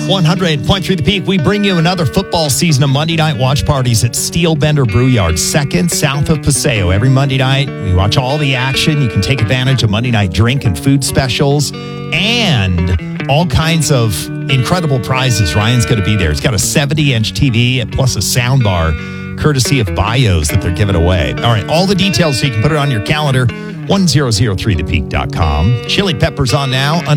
100.3 The Peak. We bring you another football season of Monday night watch parties at Steel Bender Brew Yard, 2nd south of Paseo. Every Monday night, we watch all the action. You can take advantage of Monday night drink and food specials and all kinds of incredible prizes. Ryan's going to be there. He's got a 70-inch TV plus a sound bar, courtesy of Bios that they're giving away. All right, all the details so you can put it on your calendar, 1003thepeak.com. Chili Peppers on now.